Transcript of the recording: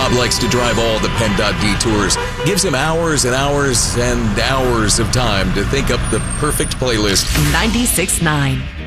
Bob likes to drive all the PennDOT detours. Gives him hours and hours and hours of time to think up the perfect playlist. 96.9